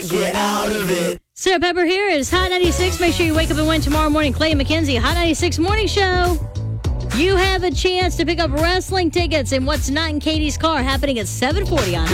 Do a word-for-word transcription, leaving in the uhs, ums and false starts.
can't get out of it. Sarah Pepper here. It's Hot ninety-six. Make sure you wake up and win tomorrow morning. Clay McKenzie, Hot ninety-six Morning Show. You have a chance to pick up wrestling tickets in What's Not in Katie's Car happening at seven forty on